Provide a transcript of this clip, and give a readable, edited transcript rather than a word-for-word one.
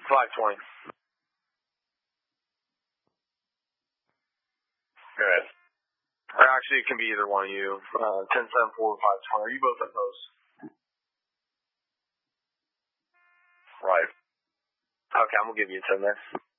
520. Go ahead. Or actually, it can be either one of you. 10-7-4 or 520. Are you both at post? Right. Okay, I'm going to give you a 10 there.